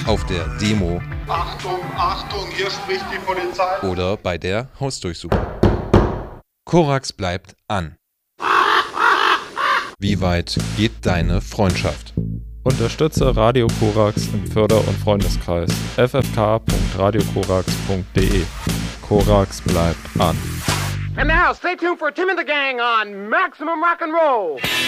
auf der Demo. Achtung, Achtung, hier spricht die Polizei. Oder bei der Hausdurchsuchung. Korax bleibt an. Wie weit geht deine Freundschaft? Unterstütze Radio Korax im Förder- und Freundeskreis ffk.radiokorax.de. Korax bleibt an. And now, stay tuned for Tim and the Gang on Maximum Rock and Roll.